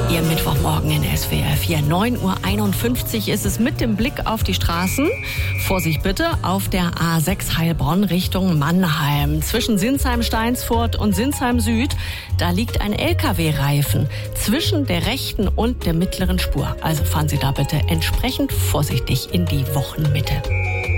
Ihr Mittwochmorgen in SWR 4. 9:51 Uhr ist es mit dem Blick auf die Straßen. Vorsicht bitte auf der A6 Heilbronn Richtung Mannheim. Zwischen Sinsheim-Steinsfurt und Sinsheim Süd, da liegt ein LKW-Reifen zwischen der rechten und der mittleren Spur. Also fahren Sie da bitte entsprechend vorsichtig in die Wochenmitte.